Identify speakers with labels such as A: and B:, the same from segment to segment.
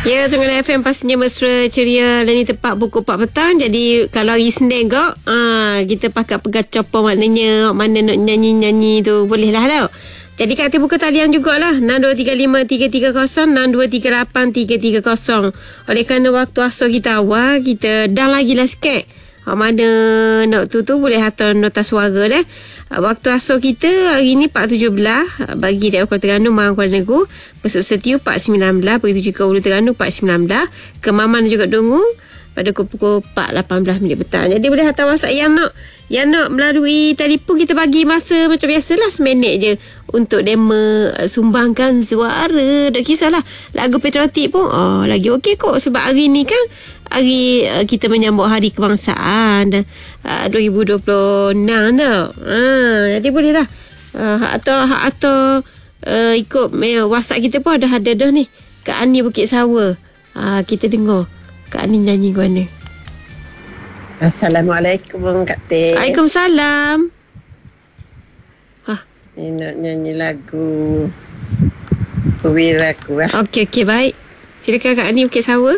A: Ya, Terengganu FM pastinya mesra, ceria dan ini tepat pukul 4 petang. Jadi kalau hari Senin kau, kita pakai pegang copor, maknanya mana nak nyanyi-nyanyi tu boleh lah tau. Jadi kat buka talian jugalah 6235 330 6238 330. Oleh kerana waktu asal kita awal, kita dah lagi lah sikit. Mana nak tu boleh hantar nota suara dah. Waktu asal kita hari ni 4.17 bagi daerah Kuala Terengganu, Malang Kuala Negeri. Besok Setiu 4.19, begitu juga Ulu Terengganu 4.19. Kemaman juga Dungu pada pukul 4.18 minit petang. Jadi boleh hantar WhatsApp yang nak melalui telefon. Kita bagi masa macam biasalah, seminit je untuk demo sumbangkan suara. Tak kisahlah lagu patriotik pun lagi okey kok, sebab hari ni kan hari kita menyambut Hari Kebangsaan 2026 tau. Jadi boleh lah hak atau ikut WhatsApp kita pun ada dah ni. Kak Ani Bukit Sawa. Kita dengar Kak Ani nyanyi ke mana.
B: Assalamualaikum Kak Teh.
A: Waalaikumsalam.
B: Ni nak nyanyi lagu Perwiraku lah.
A: Okey, baik. Silakan Kak Ani Bukit Sawa.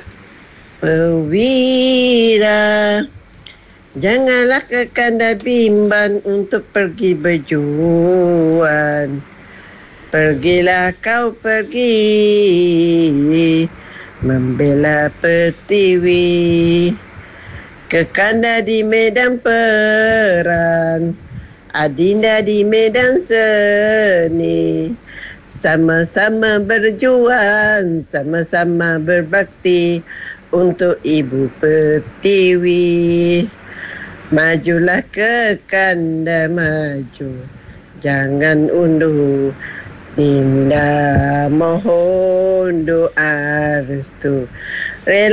B: Perwira, janganlah kekanda bimbang untuk pergi berjuang. Pergilah kau pergi membela Pertiwi. Kekanda di medan perang, adinda di medan seni. Sama-sama berjuang, sama-sama berbakti untuk Ibu Pertiwi. Majulah kekanda maju, jangan undur. Dinda mohon doa restu.